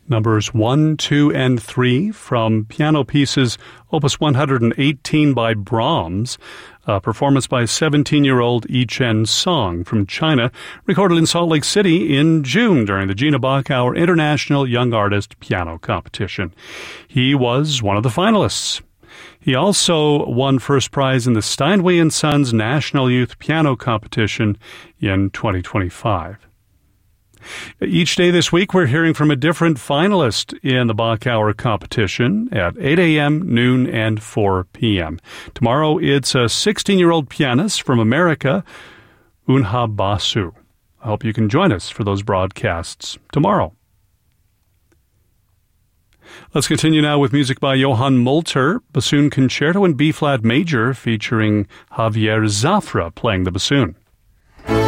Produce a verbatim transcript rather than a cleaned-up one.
Numbers one, two, and three from piano pieces Opus one hundred eighteen by Brahms, a performance by seventeen-year-old Yi Chen Song from China, recorded in Salt Lake City in June during the Gina Bachauer International Young Artist Piano Competition. He was one of the finalists. He also won first prize in the Steinway and Sons National Youth Piano Competition in twenty twenty-five. Each day this week, we're hearing from a different finalist in the Bachauer competition at eight a.m., noon, and four p.m. Tomorrow, it's a sixteen-year-old pianist from America, Unha Basu. I hope you can join us for those broadcasts tomorrow. Let's continue now with music by Johann Molter, Bassoon Concerto in B-flat major, featuring Javier Zafra playing the bassoon.